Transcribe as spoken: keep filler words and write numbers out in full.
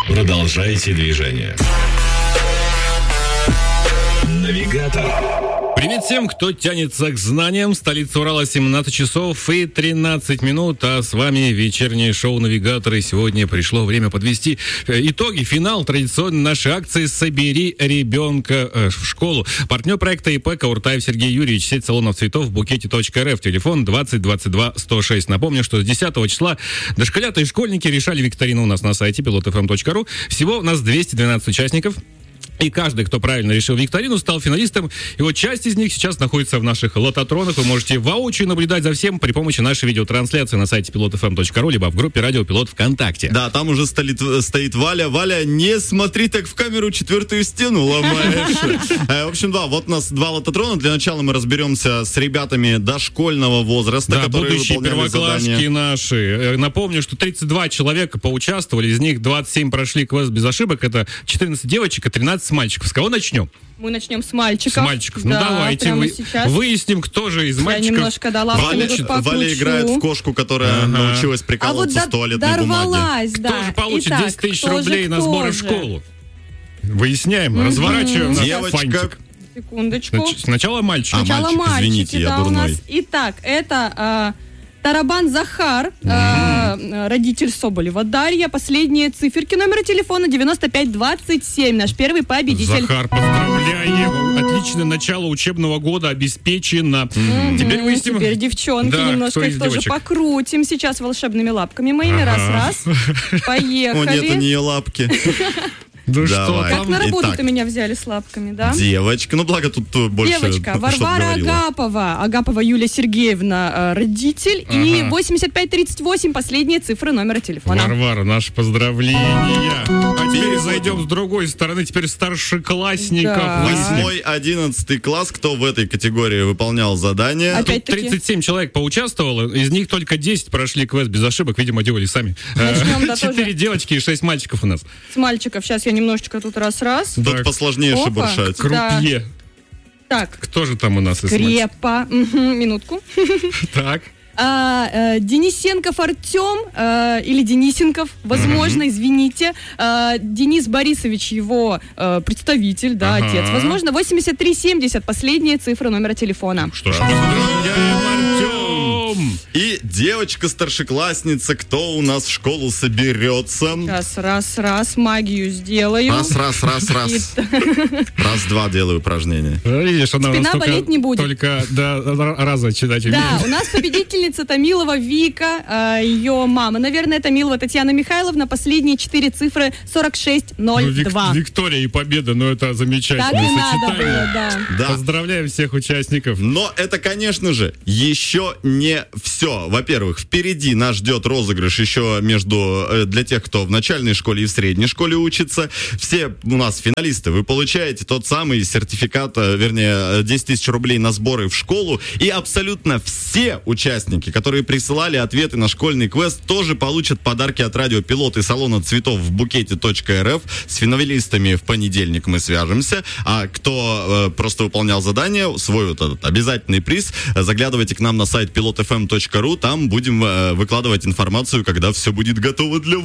Продолжайте движение. Навигатор. Привет всем, кто тянется к знаниям. Столица Урала, семнадцать часов и тринадцать минут. А с вами вечернее шоу «Навигатор». И сегодня пришло время подвести итоги, финал традиционной нашей акции «Собери ребенка в школу». Партнер проекта ИП Кауртаев Сергей Юрьевич, сеть салонов цветов в букете точка эр эф, телефон двадцать двадцать два сто шесть. Напомню, что с десятого числа дошколята и школьники решали викторину у нас на сайте пилот эф эм точка ру. Всего у нас двести двенадцать участников. И каждый, кто правильно решил викторину, стал финалистом. И вот часть из них сейчас находится в наших лототронах. Вы можете воочию наблюдать за всем при помощи нашей видеотрансляции на сайте пилот эф эм точка ру, либо в группе Радио Пилот ВКонтакте. Да, там уже стоит, стоит Валя. Валя, не смотри так в камеру, четвертую стену ломаешь. В общем, да, вот у нас два лототрона. Для начала мы разберемся с ребятами дошкольного возраста, да, которые будущие выполняли первоклашки задания. наши. Напомню, что тридцать два человека поучаствовали, из них двадцать семь прошли квест без ошибок. Это четырнадцать девочек и тринадцать мальчиков. С кого начнем? Мы начнем с мальчиков. С мальчиков. Да, ну давайте вы, выясним, кто же из мальчиков. Я немножко дала Валя, Валя играет в кошку, которая ага. научилась прикалываться а вот с туалетной дорвалась, бумаги. да. Кто же получит Итак, десять тысяч кто рублей же, на сборы в же? школу? Выясняем, mm-hmm. разворачиваем наш Девочка. фантик. Секундочку. Нач- сначала мальчик. А, Сначала мальчик, мальчики, извините, я да, дурной. у нас. Итак, это... Э, Тарабан Захар, mm-hmm. э, родитель Соболева Дарья, последние циферки номера телефона девяносто пять двадцать семь, наш первый победитель. Захар, поздравляем, отличное начало учебного года обеспечено. Mm-hmm. Теперь выясним. Теперь девчонки, да, немножко их тоже девочек? покрутим сейчас волшебными лапками моими, ага. раз-раз, поехали. О нет, у нее лапки. Ну Давай. что, как на работу-то меня взяли с лапками, да? Девочка, ну благо тут больше. Девочка, Варвара Агапова, Агапова Юлия Сергеевна, родитель, ага. и восемьдесят пять тридцать восемь, последние цифры номера телефона. Варвара, наше поздравление. А теперь зайдем с другой стороны, теперь старшеклассников. Да. Восьмой, одиннадцатый класс, кто в этой категории выполнял задание? Тут тридцать семь человек поучаствовало, из них только десять прошли квест без ошибок, видимо, делали сами. Четыре девочки и шесть мальчиков у нас. С мальчиков, сейчас я немножечко тут раз-раз. Тут так. посложнее Опа. шебуршать. Крупье. Да. Так. Кто же там у нас? Скрепа. Угу, минутку. Так. А, а, Денисенков Артем, а, или Денисенков, возможно, mm-hmm. извините. А, Денис Борисович, его а, представитель, да, ага. отец. Возможно, восемьдесят три семьдесят, последние цифры номера телефона. Что ж, поздравляем, Артем! И девочка-старшеклассница, кто у нас в школу соберется? Раз, раз, раз, магию сделаю. Раз, раз, раз, раз. Раз-два делаю упражнение. Видишь, она спина болеть не будет. Только до раза читать умеет. Да, у нас победительница Томилова Вика, ее мама. Наверное, Томилова Татьяна Михайловна. Последние четыре цифры сорок шесть ноль два. Ну, Виктория и победа, ну это замечательное так и сочетание. Надо было, да. Да. Поздравляем всех участников. Но это, конечно же, еще не все. Во-первых, впереди нас ждет розыгрыш еще между э, для тех, кто в начальной школе и в средней школе учится. Все у нас финалисты. Вы получаете тот самый сертификат, э, вернее, десять тысяч рублей на сборы в школу. И абсолютно все участники, которые присылали ответы на школьный квест, тоже получат подарки от Радио Пилот и салона цветов в букете точка эр эф. С финалистами в понедельник мы свяжемся. А кто э, просто выполнял задание, свой вот этот обязательный приз, заглядывайте к нам на сайт пилот эф эм точка ру. Там будем э, выкладывать информацию, когда все будет готово для